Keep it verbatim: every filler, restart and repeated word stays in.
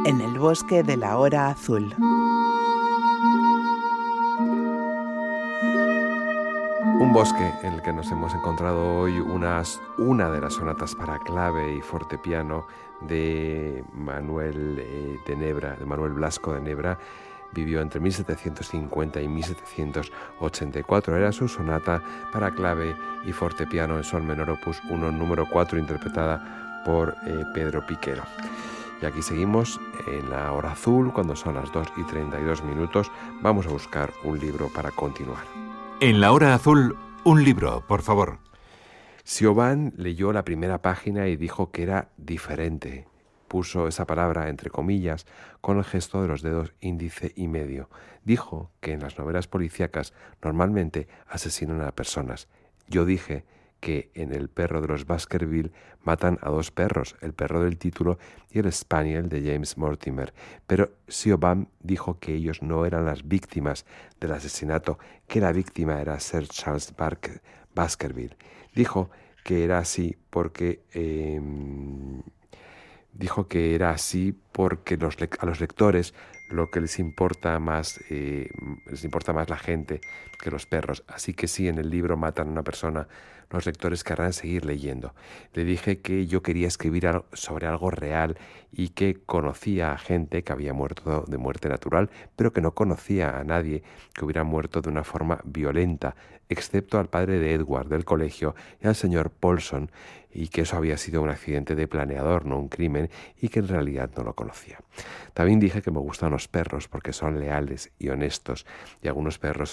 En el bosque de la hora azul. Un bosque en el que nos hemos encontrado hoy unas, una de las sonatas para clave y fortepiano de Manuel eh, de Nebra, de Manuel Blasco de Nebra. Vivió entre mil setecientos cincuenta y mil setecientos ochenta y cuatro. Era su sonata para clave y fortepiano en sol menor opus uno, número cuatro, interpretada por eh, Pedro Piquero. Y aquí seguimos en la hora azul, cuando son las dos y treinta y dos minutos. Vamos a buscar un libro para continuar. En la hora azul, un libro, por favor. Siobhan leyó la primera página y dijo que era diferente. Puso esa palabra entre comillas con el gesto de los dedos índice y medio. Dijo que en las novelas policíacas normalmente asesinan a personas. Yo dije que en El perro de los Baskerville matan a dos perros, el perro del título y el Spaniel de James Mortimer. Pero Siobhan dijo que ellos no eran las víctimas del asesinato, que la víctima era Sir Charles Barker, Baskerville. Dijo que era así porque... Eh, dijo que era así porque los, a los lectores lo que les importa más eh, les importa más la gente que los perros. Así que si en el libro matan a una persona, los lectores querrán seguir leyendo. Le dije que yo quería escribir algo, sobre algo real, y que conocía a gente que había muerto de muerte natural, pero que no conocía a nadie que hubiera muerto de una forma violenta, excepto al padre de Edward del colegio y al señor Paulson, y que eso había sido un accidente de planeador, no un crimen, y que en realidad no lo conocía. También dije que me gustan los perros porque son leales y honestos, y algunos perros